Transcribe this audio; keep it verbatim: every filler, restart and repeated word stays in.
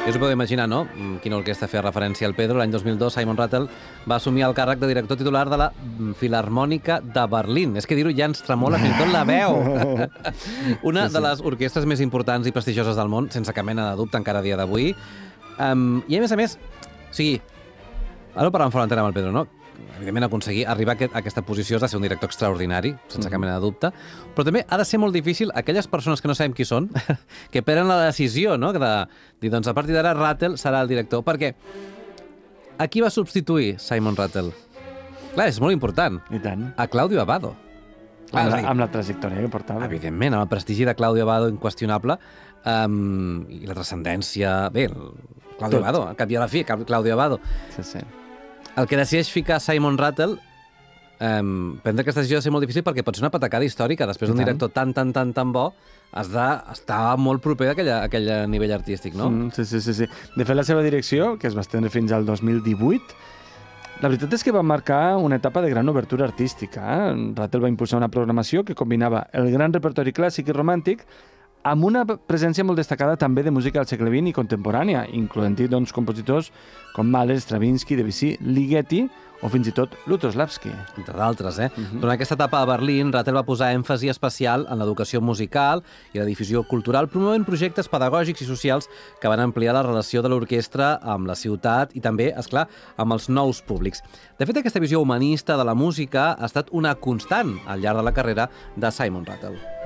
Ja us ho podeu imaginar, no? Quina orquestra feia referència al Pedro. L'any dos mil dos, Simon Rattle va assumir el càrrec de director titular de la Filharmònica de Berlín. És que dir-ho ja ens tremola fins i tot la veu. Una de les orquestres més importants i prestigioses del món, sense cap mena de dubte, encara a dia d'avui. Um, I a més a més, o sigui, ara ho parlàvem fora l'antena amb el Pedro, no? Evidentment, aconseguir arribar a aquesta posició has de ser un director extraordinari, sense cap mena de dubte, però també ha de ser molt difícil aquelles persones que no sabem qui són, que prenen la decisió, no?, de dir, doncs, a partir d'ara Rattle serà el director, perquè a qui va substituir Simon Rattle? Clar, és molt important. I tant. A Claudio Abbado. Clar, amb, la, amb la trajectòria que portava. Evidentment, amb el prestigi de Claudio Abbado inqüestionable, um, i la transcendència... Bé, Claudio Tot. Abbado, a cap i a la fi, Claudio Abbado. Sí, sí. El que decideix ficar Simon Rattle, um, prendre aquesta decisió ha de ser molt difícil perquè pot ser una patacada històrica. Després d'un director tan, tan, tan, tan bo, has d'estar molt proper a aquell nivell artístic, no? Mm, sí, sí, sí, sí. De fet, la seva direcció, que es va estendre fins al dos mil divuit, la veritat és que va marcar una etapa de gran obertura artística. Eh? Rattle va impulsar una programació que combinava el gran repertori clàssic i romàntic amb una presència molt destacada també de música del segle vint i contemporània, incloent-hi doncs, compositors com Mahler, Stravinsky, Debussy, Ligeti o fins i tot Lutosławski. Entre d'altres, eh? Uh-huh. Durant aquesta etapa a Berlín, Rattle va posar èmfasi especial en l'educació musical i la difusió cultural, promovent projectes pedagògics i socials que van ampliar la relació de l'orquestra amb la ciutat i també, és clar, amb els nous públics. De fet, aquesta visió humanista de la música ha estat una constant al llarg de la carrera de Simon Rattle.